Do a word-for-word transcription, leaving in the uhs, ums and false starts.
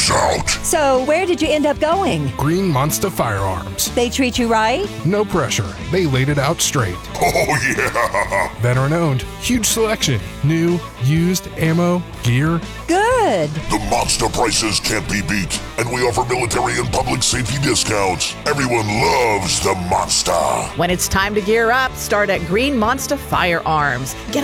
Peace out. So, where did you end up going? Green Monster Firearms. They treat you right? No pressure. They laid it out straight. Oh, yeah. Veteran owned. Huge selection. New, used, ammo, gear. Good. The monster prices can't be beat, and we offer military and public safety discounts. Everyone loves the monster. When it's time to gear up, start at Green Monster Firearms. Get